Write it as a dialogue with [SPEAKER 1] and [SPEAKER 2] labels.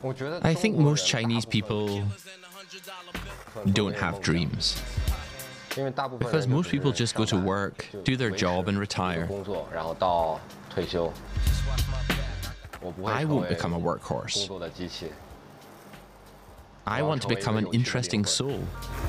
[SPEAKER 1] I think most Chinese people don't have dreams. Because most people just go to work, do their job and retire. I won't become a workhorse. I want to become an interesting soul.